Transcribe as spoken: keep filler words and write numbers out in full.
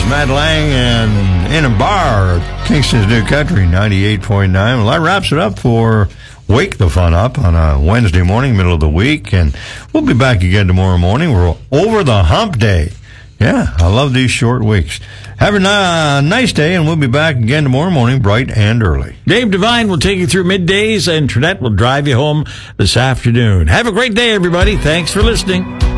Matt Lang and In a Bar, Kingston's New Country, ninety-eight point nine. Well, that wraps it up for Wake the Fun Up on a Wednesday morning, middle of the week. And we'll be back again tomorrow morning. We're over the hump day. Yeah, I love these short weeks. Have a uh, nice day, and we'll be back again tomorrow morning, bright and early. Dave Devine will take you through middays, and Trinette will drive you home this afternoon. Have a great day, everybody. Thanks for listening.